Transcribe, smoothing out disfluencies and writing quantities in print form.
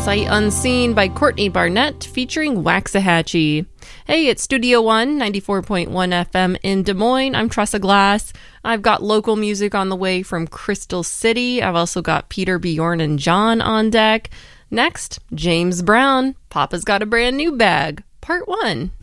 Sight Unseen by Courtney Barnett featuring Waxahachie. Hey, it's Studio One, 94.1 FM in Des Moines. I'm Tressa Glass. I've got local music on the way from Crystal City. I've also got Peter, Bjorn, and John on deck. Next, James Brown, Papa's Got a Brand New Bag, Part 1.